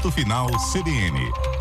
Ponto Final CBN.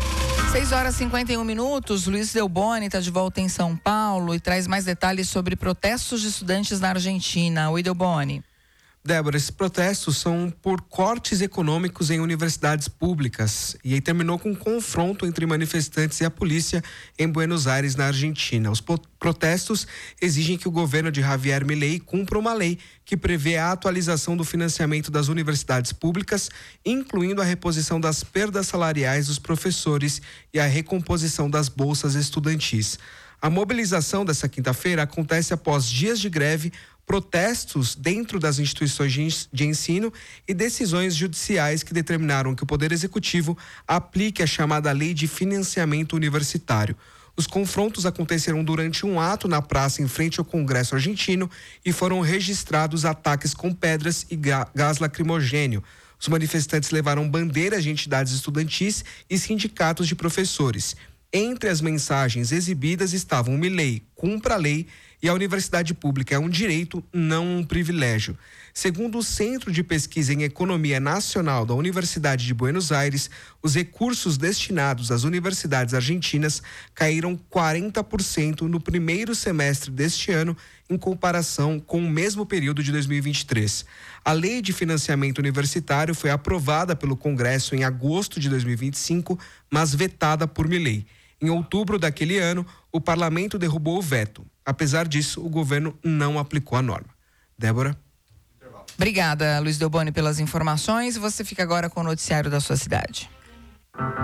6h51. Luiz Delboni está de volta em São Paulo e traz mais detalhes sobre protestos de estudantes na Argentina. Oi, Delboni. Débora, esses protestos são por cortes econômicos em universidades públicas e aí terminou com um confronto entre manifestantes e a polícia em Buenos Aires, na Argentina. Os protestos exigem que o governo de Javier Milei cumpra uma lei que prevê a atualização do financiamento das universidades públicas, incluindo a reposição das perdas salariais dos professores e a recomposição das bolsas estudantis. A mobilização dessa quinta-feira acontece após dias de greve, protestos dentro das instituições de ensino e decisões judiciais que determinaram que o Poder Executivo aplique a chamada Lei de Financiamento Universitário. Os confrontos aconteceram durante um ato na praça em frente ao Congresso argentino e foram registrados ataques com pedras e gás lacrimogênio. Os manifestantes levaram bandeiras de entidades estudantis e sindicatos de professores. Entre as mensagens exibidas estavam Milei, cumpra a lei, e a universidade pública é um direito, não um privilégio. Segundo o Centro de Pesquisa em Economia Nacional da Universidade de Buenos Aires, os recursos destinados às universidades argentinas caíram 40% no primeiro semestre deste ano, em comparação com o mesmo período de 2023. A Lei de Financiamento Universitário foi aprovada pelo Congresso em agosto de 2025, mas vetada por Milei. Em outubro daquele ano, o parlamento derrubou o veto. Apesar disso, o governo não aplicou a norma. Débora? Obrigada, Luiz Delboni, pelas informações. Você fica agora com o noticiário da sua cidade.